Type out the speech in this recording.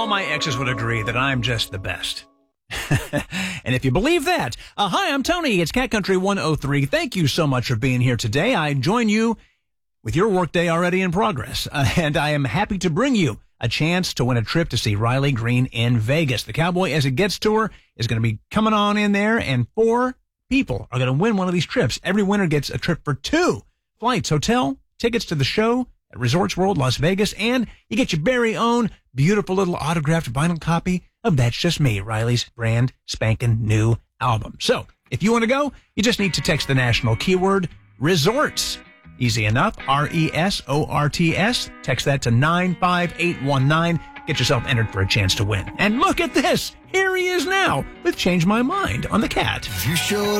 all my exes would agree that I'm just the best. And if you believe that, hi, I'm Tony. It's Cat Country 103. Thank you so much for being here today. I join you with your workday already in progress, and I am happy to bring you a chance to win a trip to see Riley Green in Vegas. The Cowboy As It Gets tour is going to be coming on in there, and 4 people are going to win one of these trips. Every winner gets a trip for 2 flights, hotel, tickets to the show at Resorts World Las Vegas, and you get your very own beautiful little autographed vinyl copy of That's Just Me, Riley's brand spanking new album. So if you want to go, you just need to text the national keyword resorts. Easy enough. RESORTS. Text that to 95819. Get yourself entered for a chance to win. And look at this. Here he is now with Change My Mind on the Cat. You sure